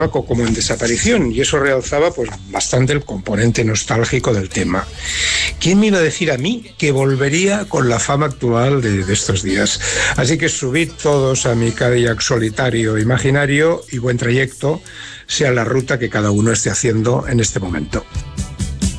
como en desaparición, y eso realzaba pues bastante el componente nostálgico del tema. ¿Quién me iba a decir a mí que volvería con la fama actual de estos días? Así que subid todos a mi Cadillac solitario imaginario y buen trayecto, sea la ruta que cada uno esté haciendo en este momento.